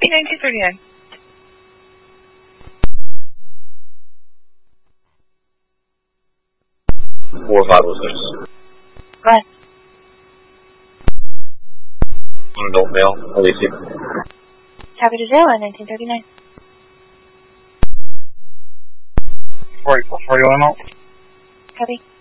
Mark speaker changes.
Speaker 1: Copy 1939.
Speaker 2: 4506.
Speaker 1: Go ahead.
Speaker 2: An adult male, Alicia.
Speaker 1: Copy to jail on 1939.
Speaker 3: 41 out.
Speaker 1: Copy.